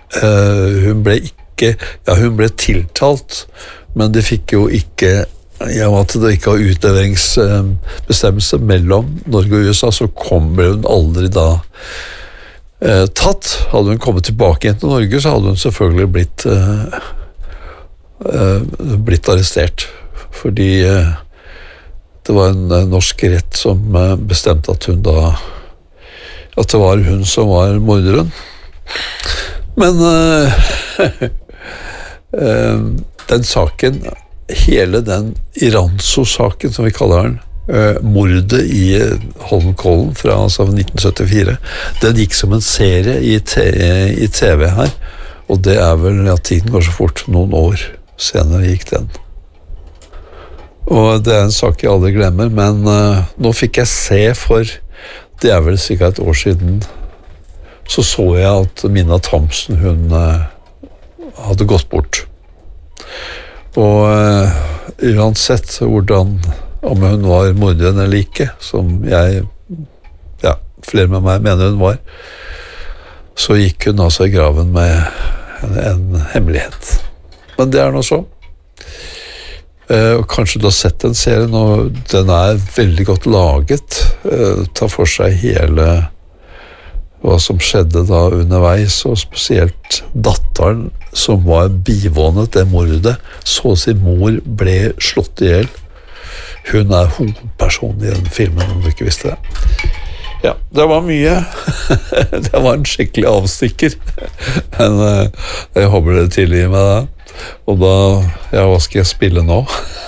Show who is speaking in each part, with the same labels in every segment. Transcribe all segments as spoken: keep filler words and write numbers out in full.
Speaker 1: uh, hun ble ikke, ja hun ble tiltalt, men de fikk jo ikke, i og med at det ikke var utleveringsbestemmelse mellom Norge og U S A, så kom hun aldri da uh, tatt. Hadde hun kommet tilbake igjen til Norge, så hadde hun selvfølgelig blitt, uh, uh, blitt arrestert, fordi uh, det var en uh, norsk rett som uh, bestemte at hun da, at det var hun som var morderen. Men uh, uh, den saken, hele den Iranzo-saken som vi kaller den, uh, mordet i Holmenkollen fra altså, nitten syttifire, den gikk som en serie i, te, i T V her, og det er vel at tiden går så fort, noen år senere gikk den. Og det er en sak jeg aldri glemmer, men uh, nå fikk jeg se for, det er vel sikkert et år siden, så så jeg at Minna Thomsen, hun uh, hadde gått bort. Og uh, uansett hvordan, om hun var morderen eller ikke, som jeg, ja, flere med meg mener hun var, så gikk hun altså i graven med en, en hemmelighet. Men det er nå så. Uh, og kanskje du har sett den serien, og den er veldig godt laget, uh, tar for seg hele hva som skjedde da underveis, og spesielt datteren som var bivånet det mordet, så sin mor ble slått ihjel. Hun er hovedpersonen i den filmen, om du ikke visste det. Ja, det var mye. Det var en skikkelig avstikker. Men uh, jeg håper dere tilgir meg det. Og da, ja, hva skal jeg spille nå?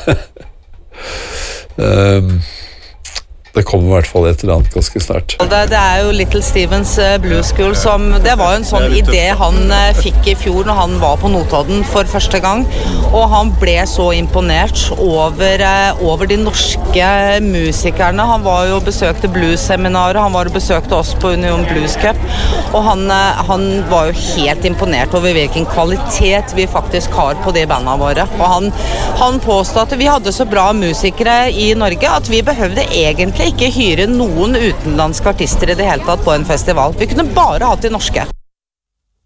Speaker 1: um, Det kommer i hvert fall et eller annet ganske snart.
Speaker 2: Det, det er jo Little Stevens Blues School, som, det var jo en sånn idé han fikk i fjor når han var på Notodden for første gang, og han ble så imponert over, over de norske musikerne. Han var jo og besøkte blues-seminaret, han var og besøkte oss på Union Blues Cup, og han, han var jo helt imponert over hvilken kvalitet vi faktisk har på de bandene våre. Og han, han påstod at vi hadde så bra musikere i Norge at vi behøvde egentlig ikke hyre noen utenlandske artister i det hele tatt på en festival. Vi kunne bare hatt de norske.